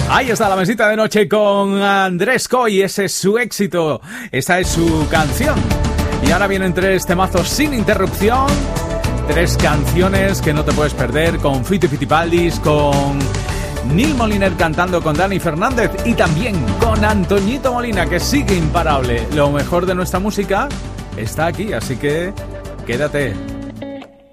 Ahí está la mesita de noche con Andrés Coy, ese es su éxito, esa es su canción. Y ahora vienen 3 temazos sin interrupción, 3 canciones que no te puedes perder, con Fito y Fitipaldis, con Neil Moliner cantando con Dani Fernández y también con Antoñito Molina, que sigue imparable. Lo mejor de nuestra música está aquí, así que quédate.